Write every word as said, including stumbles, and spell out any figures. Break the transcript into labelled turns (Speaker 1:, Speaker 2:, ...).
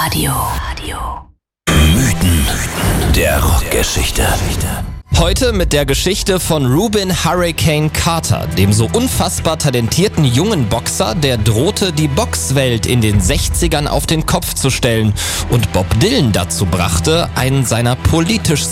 Speaker 1: Radio.
Speaker 2: Mythen der Rockgeschichte.
Speaker 3: Heute mit der Geschichte von Rubin Hurricane Carter, dem so unfassbar talentierten jungen Boxer, der drohte, die Boxwelt in den sechzigern auf den Kopf zu stellen und Bob Dylan dazu brachte, einen seiner politisch